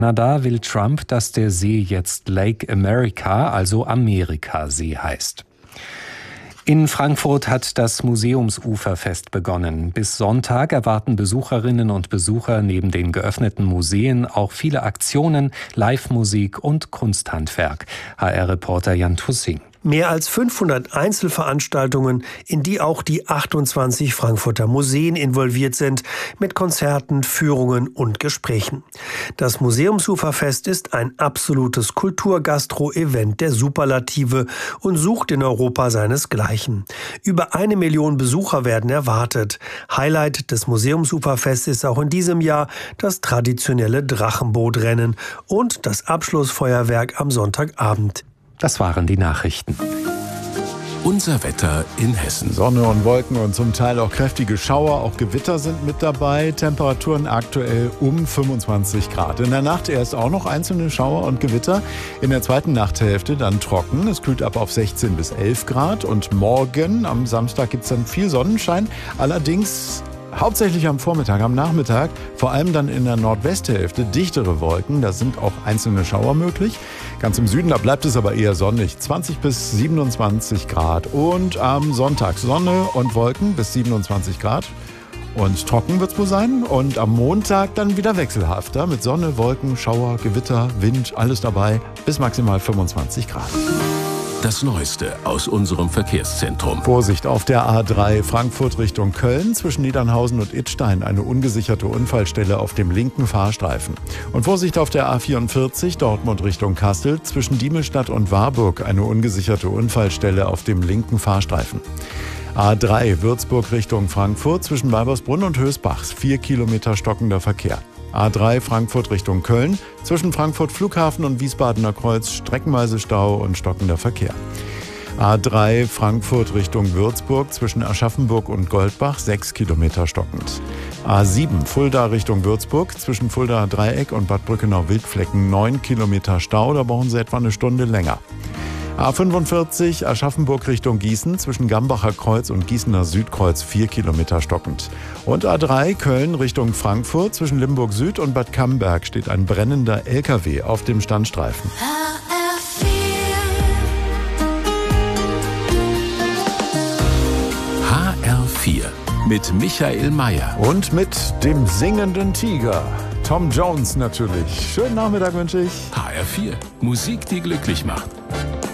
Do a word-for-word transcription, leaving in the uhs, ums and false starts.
Kanada will Trump, dass der See jetzt Lake America, also Amerikasee heißt. In Frankfurt hat das Museumsuferfest begonnen. Bis Sonntag erwarten Besucherinnen und Besucher neben den geöffneten Museen auch viele Aktionen, Live-Musik und Kunsthandwerk. H R-Reporter Jan Tussing. Mehr als fünfhundert Einzelveranstaltungen, in die auch die achtundzwanzig Frankfurter Museen involviert sind, mit Konzerten, Führungen und Gesprächen. Das Museumsuferfest ist ein absolutes Kultur-Gastro-Event der Superlative und sucht in Europa seinesgleichen. Über eine Million Besucher werden erwartet. Highlight des Museumsuferfests ist auch in diesem Jahr das traditionelle Drachenbootrennen und das Abschlussfeuerwerk am Sonntagabend. Das waren die Nachrichten. Unser Wetter in Hessen. Sonne und Wolken und zum Teil auch kräftige Schauer, auch Gewitter sind mit dabei. Temperaturen aktuell um fünfundzwanzig Grad. In der Nacht erst auch noch einzelne Schauer und Gewitter. In der zweiten Nachthälfte dann trocken. Es kühlt ab auf sechzehn bis elf Grad. Und morgen, am Samstag, gibt es dann viel Sonnenschein. Allerdings hauptsächlich am Vormittag, am Nachmittag, vor allem dann in der Nordwesthälfte dichtere Wolken. Da sind auch einzelne Schauer möglich. Ganz im Süden, da bleibt es aber eher sonnig. zwanzig bis siebenundzwanzig Grad. Und am Sonntag Sonne und Wolken bis siebenundzwanzig Grad. Und trocken wird es wohl sein. Und am Montag dann wieder wechselhafter mit Sonne, Wolken, Schauer, Gewitter, Wind, alles dabei bis maximal fünfundzwanzig Grad. Das Neueste aus unserem Verkehrszentrum. Vorsicht auf der A drei Frankfurt Richtung Köln zwischen Niedernhausen und Idstein. Eine ungesicherte Unfallstelle auf dem linken Fahrstreifen. Und Vorsicht auf der A vierundvierzig Dortmund Richtung Kassel zwischen Diemelstadt und Warburg. Eine ungesicherte Unfallstelle auf dem linken Fahrstreifen. A drei Würzburg Richtung Frankfurt zwischen Weibersbrunn und Hösbach. Vier Kilometer stockender Verkehr. A drei Frankfurt Richtung Köln, zwischen Frankfurt Flughafen und Wiesbadener Kreuz streckenweise Stau und stockender Verkehr. A drei Frankfurt Richtung Würzburg, zwischen Aschaffenburg und Goldbach, sechs Kilometer stockend. A sieben Fulda Richtung Würzburg, zwischen Fulda Dreieck und Bad Brückenau-Wildflecken, neun Kilometer Stau, da brauchen Sie etwa eine Stunde länger. A fünfundvierzig Aschaffenburg Richtung Gießen, zwischen Gambacher Kreuz und Gießener Südkreuz, vier Kilometer stockend. Und A drei Köln Richtung Frankfurt, zwischen Limburg Süd und Bad Camberg steht ein brennender L K W auf dem Standstreifen. H R vier mit Michael Mayer. Und mit dem singenden Tiger. Tom Jones natürlich. Schönen Nachmittag wünsche ich. H R vier, Musik, die glücklich macht.